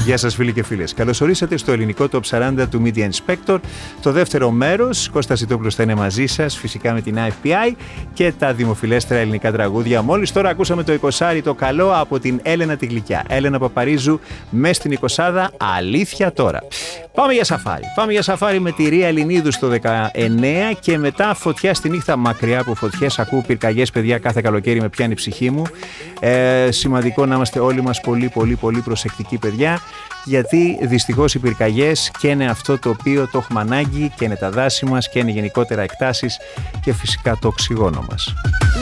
Γεια σας φίλοι και φίλες. Καλώς ορίσατε στο ελληνικό Top 40 του Media Inspector. Το δεύτερο μέρος, Κώστας Ιτόπουλος θα είναι μαζί σας, φυσικά με την IFPI και τα δημοφιλέστερα ελληνικά τραγούδια. Μόλις τώρα ακούσαμε το 20 το καλό από την Έλενα τη Γλυκιά. Έλενα Παπαρίζου μες στην 20, αλήθεια τώρα. Πάμε για σαφάρι. Πάμε για σαφάρι με τη Ρία Ελληνίδου στο 19 και μετά φωτιά στη νύχτα, μακριά από φωτιές. Ακούω πυρκαγιές, παιδιά, κάθε καλοκαίρι με πιάνει η ψυχή μου. Σημαντικό να είμαστε όλοι μας πολύ προσεκτικοί, παιδιά, γιατί δυστυχώς οι πυρκαγιές καίνε αυτό το οποίο το έχουμε ανάγκη, καίνε τα δάση μας, καίνε γενικότερα εκτάσεις και φυσικά το οξυγόνο μας.